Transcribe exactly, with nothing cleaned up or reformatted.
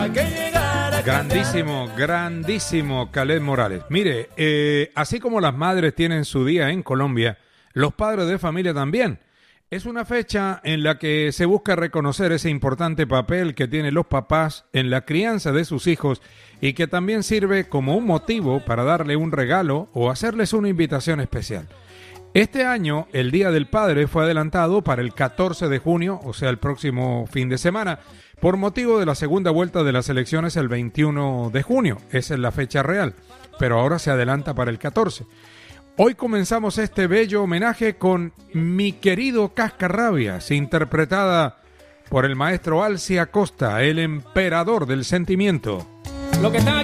Grandísimo, grandísimo Kaleth Morales. Mire, eh, así como las madres tienen su día en Colombia, los padres de familia también. Es una fecha en la que se busca reconocer ese importante papel que tienen los papás en la crianza de sus hijos y que también sirve como un motivo para darle un regalo o hacerles una invitación especial. Este año, el Día del Padre fue adelantado para el catorce de junio, o sea, el próximo fin de semana, por motivo de la segunda vuelta de las elecciones el veintiuno de junio. Esa es la fecha real, pero ahora se adelanta para el catorce. Hoy comenzamos este bello homenaje con Mi querido Cascarrabias, interpretada por el maestro Alci Acosta, el emperador del sentimiento. Lo que están